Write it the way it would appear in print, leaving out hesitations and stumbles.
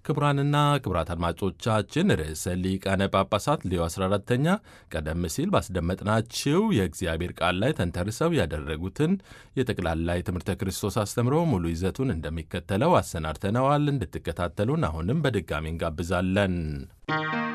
ክቡራንና ክቡራት አድማጮቻችን ርዕሰ ሊቃነ ጳጳሳት ሌዮ 14ኛ ቀደም ሲል ባስደመጥናቸው የእግዚአብሔር ቃል ላይ ተንተርሰው ያደረጉትን የጠቅላላ የትምህርተ ክርስቶስ አስተምሮ ሙሉ ይዘቱን እንደሚከተለው አሰናድተነዋል። እንድትከታተሉን አሁንም በድጋሚ እንጋብዛለን።